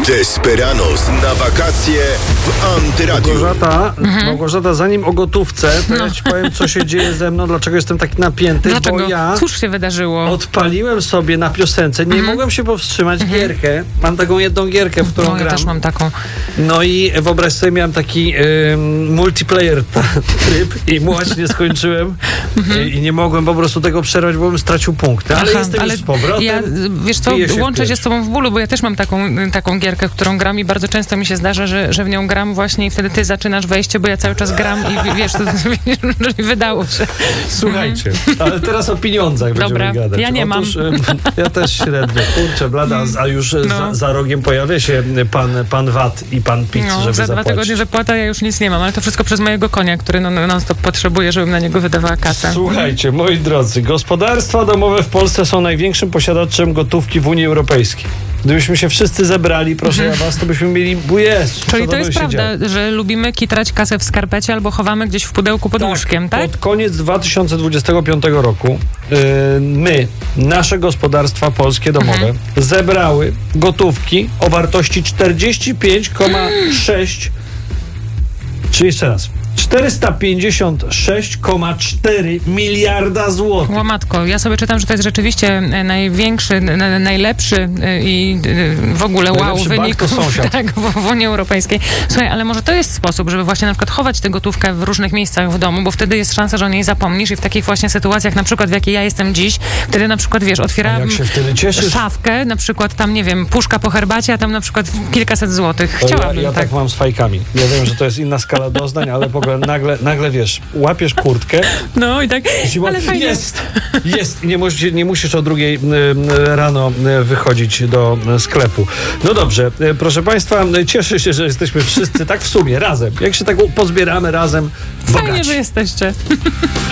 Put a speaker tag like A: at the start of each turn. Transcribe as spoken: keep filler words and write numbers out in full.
A: Desperados na wakacje w Antyradiu.
B: Małgorzata, mhm. Małgorzata, zanim o gotówce, to no. ja ci powiem, co się dzieje ze mną, dlaczego jestem taki napięty,
C: dlaczego?
B: Bo ja
C: Cóż się wydarzyło?
B: Odpaliłem sobie na piosence, nie mhm. mogłem się powstrzymać, mhm. gierkę. Mam taką jedną gierkę, w którą
C: no, ja
B: gram.
C: też mam taką.
B: No i wyobraź sobie, miałem taki y, multiplayer ta, tryb i właśnie skończyłem mhm. i nie mogłem po prostu tego przerwać, bo bym stracił punkty. Ale
C: Aha,
B: jestem
C: ale
B: już z powrotem.
C: Ja, wiesz co, łączę się z tobą w bólu, bo ja też mam taką, taką gierkę, którą gram i bardzo często mi się zdarza, że, że w nią gram właśnie i wtedy ty zaczynasz wejście, bo ja cały czas gram i wiesz, to, to wydało się.
B: Słuchajcie, ale teraz o pieniądzach
C: Dobra,
B: będziemy gadać.
C: ja nie
B: Otóż,
C: mam.
B: Ja też średnio. Kurczę, blada, a już no. za, za rogiem pojawia się pan, pan V A T i pan P I T,
C: no,
B: żeby
C: za
B: zapłacić.
C: dwa tygodnie wypłata, ja już nic nie mam, ale to wszystko przez mojego konia, który non, non stop potrzebuje, żebym na niego wydawała kasę.
B: Słuchajcie, moi drodzy, gospodarstwa domowe w Polsce są największym posiadaczem gotówki w Unii Europejskiej. Gdybyśmy się wszyscy zebrali, proszę ja was, to byśmy mieli bujesz.
C: Czyli to jest prawda, działo. że lubimy kitrać kasę w skarpecie albo chowamy gdzieś w pudełku pod tak, łóżkiem, tak?
B: Pod koniec dwa tysiące dwudziestego piątego roku yy, my, nasze gospodarstwa polskie domowe, mhm. zebrały gotówki o wartości czterdzieści pięć przecinek sześć, czy jeszcze raz, czterysta pięćdziesiąt sześć przecinek cztery miliarda złotych.
C: Łamatko, ja sobie czytam, że to jest rzeczywiście największy, najlepszy i w ogóle wow wynik tak, w, w Unii Europejskiej. Słuchaj, ale może to jest sposób, żeby właśnie na przykład chować tę gotówkę w różnych miejscach w domu, bo wtedy jest szansa, że o niej zapomnisz i w takich właśnie sytuacjach, na przykład w jakiej ja jestem dziś, wtedy na przykład, wiesz, otwieram szafkę, na przykład tam, nie wiem, puszka po herbacie, a tam na przykład kilkaset złotych. Chciałabym.
B: Ja, ja
C: tak.
B: tak mam z fajkami. Ja wiem, że to jest inna skala doznań, ale po Nagle, nagle wiesz, łapiesz kurtkę.
C: No i tak,
B: i ale fajnie. Jest, jest. I nie musisz, nie musisz o drugiej y, rano y, wychodzić do y, sklepu. No dobrze, y, proszę państwa, y, cieszę się, że jesteśmy wszyscy tak w sumie razem. Jak się tak pozbieramy razem, bogaci.
C: Fajnie, że jesteście.